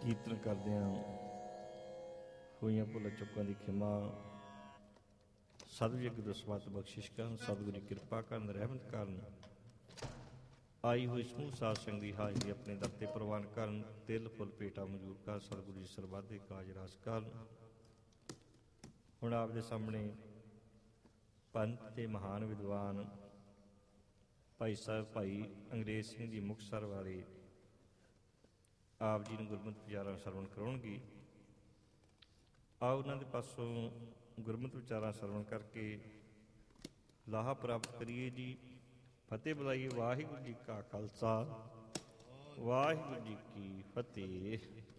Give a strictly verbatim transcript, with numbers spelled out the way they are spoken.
ਕੀਰਤਨ ਕਰਦਿਆਂ ਹੋਈਆਂ ਭੁੱਲਾਂ ਚੁੱਕਾਂ ਦੀ ਖਿਮਾ, ਸਤਿਗੁਰੂ ਜੀ ਅੱਗੇ ਦਸਵੰਧ ਬਖਸ਼ਿਸ਼ ਕਰਨ, ਸਤਿਗੁਰੂ ਜੀ ਕਿਰਪਾ ਕਰਨ, ਰਹਿਮਤ ਕਰਨ। ਆਈ ਹੋਈ ਸਮੂਹ ਸਾਧ ਸੰਗਤ ਦੀ ਹਾਜ਼ਰੀ ਆਪਣੇ ਦਰ ਤੇ ਪ੍ਰਵਾਨ ਕਰਨ, ਤਿਲ ਫੁੱਲ ਭੇਟਾ ਮਨਜ਼ੂਰ ਕਰ, ਸਤਿਗੁਰੂ ਜੀ ਸਰਬੱਤ ਦੇ ਕਾਜ ਰਾਸ ਕਰਨ। ਹੁਣ ਆਪ ਦੇ ਸਾਹਮਣੇ ਪੰਥ ਦੇ ਮਹਾਨ ਵਿਦਵਾਨ ਭਾਈ ਸਾਹਿਬ ਭਾਈ ਅੰਗਰੇਜ਼ ਸਿੰਘ ਜੀ ਮੁਕਤਸਰ ਵਾਲੇ ਆਪ ਜੀ ਨੂੰ ਗੁਰਮਤਿ ਵਿਚਾਰਾਂ ਸਰਵਣ ਕਰਾਉਣਗੇ। ਆਓ ਉਹਨਾਂ ਦੇ ਪਾਸੋਂ ਗੁਰਮਤਿ ਵਿਚਾਰਾਂ ਸਰਵਣ ਕਰਕੇ ਲਾਹਾ ਪ੍ਰਾਪਤ ਕਰੀਏ ਜੀ। ਫਤਿਹ ਬੁਲਾਈਏ। ਵਾਹਿਗੁਰੂ ਜੀ ਕਾ ਖਾਲਸਾ, ਵਾਹਿਗੁਰੂ ਜੀ ਕੀ ਫਤਿਹ।